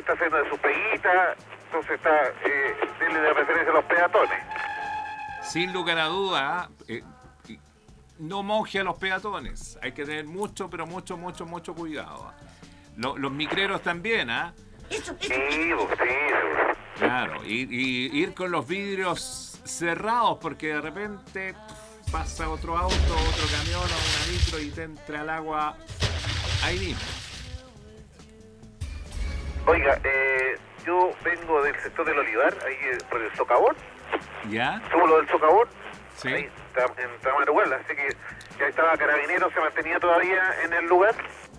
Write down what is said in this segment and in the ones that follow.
está haciendo de su peguita, entonces está denle de referencia a los peatones. Sin lugar a duda, no moje a los peatones. Hay que tener mucho, pero mucho cuidado. Los micreros también, ¿ah? Sí, sí. Claro, y ir con los vidrios cerrados porque de repente pasa otro auto, otro camión o una micro y te entra el agua ahí mismo. Oiga, yo vengo del sector del Olivar, ahí por el Socavón. ¿Ya? Subo lo del Socavón. Sí. Ahí en Tamarugal, así que ya estaba Carabinero, se mantenía todavía en el lugar.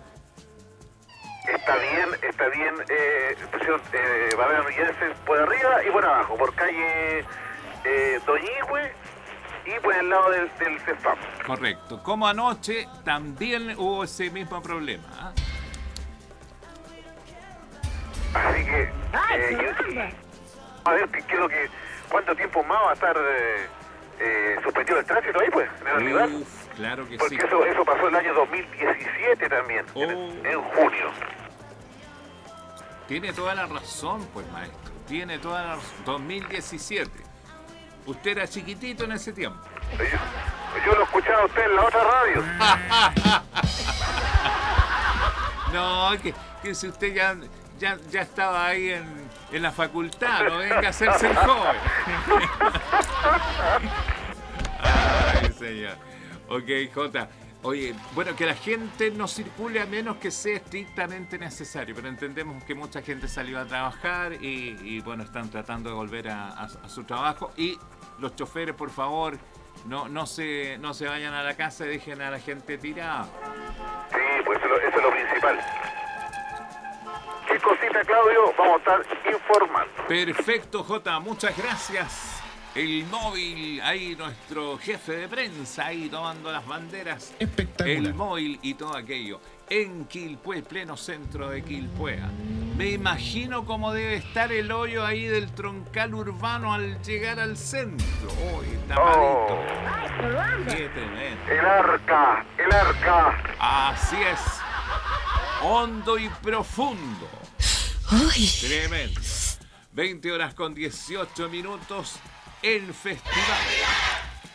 Está bien, pusieron barreras nuyenses por arriba y por abajo, por calle Doñigüe y por el lado del CESPAM. Correcto. Como anoche también hubo ese mismo problema, ¿ah? Así que, a ver, ¿cuánto tiempo más va a estar suspendido el tránsito ahí, pues, en el Olivar? Claro que Porque sí. eso pasó el año 2017 también, en junio. Tiene toda la razón, pues, maestro. Tiene toda la razón. 2017. Usted era chiquitito en ese tiempo. Yo lo escuchaba a usted en la otra radio. No, que si usted ya estaba ahí en la facultad, no venga a hacerse el joven. Ay, señor. Ok, Jota. Oye, bueno, que la gente no circule a menos que sea estrictamente necesario, pero entendemos que mucha gente salió a trabajar y bueno, están tratando de volver a su trabajo. Y los choferes, por favor, no se vayan a la casa y dejen a la gente tirada. Sí, pues eso es lo principal. ¿Qué cosita, Claudio? Vamos a estar informando. Perfecto, Jota, muchas gracias. El móvil, ahí nuestro jefe de prensa, ahí tomando las banderas. Espectacular. El móvil y todo aquello. En Quilpué, pleno centro de Quilpué. Me imagino cómo debe estar el hoyo ahí del troncal urbano al llegar al centro. ¡Uy, tapadito! ¡Qué tremendo! El arca. Así es. Hondo y profundo. Uy. Tremendo. 20 horas con 18 minutos. El festival